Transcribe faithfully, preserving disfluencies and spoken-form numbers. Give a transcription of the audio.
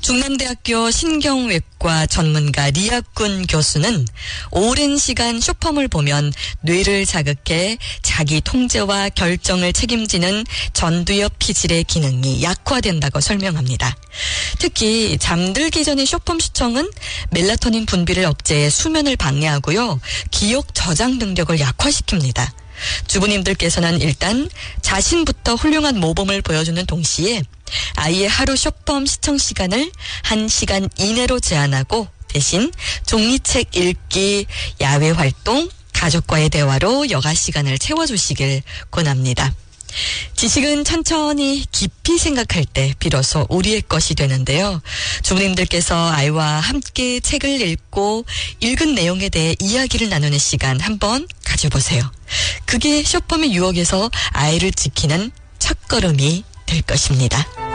중남대학교 신경외과 전문가 리학군 교수는 오랜 시간 쇼폼을 보면 뇌를 자극해 자기 통제와 결정을 책임지는 전두엽 피질의 기능이 약화된다고 설명합니다. 특히 잠들기 전의 쇼폼 시청은 멜라토닌 분비를 억제해 수면을 방해하고요. 기억 저장 능력을 약화시킵니다. 주부님들께서는 일단 자신부터 훌륭한 모범을 보여주는 동시에 아이의 하루 쇼폼 시청 시간을 한 시간 이내로 제한하고 대신 종이책 읽기, 야외 활동, 가족과의 대화로 여가 시간을 채워주시길 권합니다. 지식은 천천히 깊이 생각할 때 비로소 우리의 것이 되는데요. 주부님들께서 아이와 함께 책을 읽고 읽은 내용에 대해 이야기를 나누는 시간 한번 가져보세요. 그게 쇼폼의 유혹에서 아이를 지키는 첫걸음이 될 것입니다.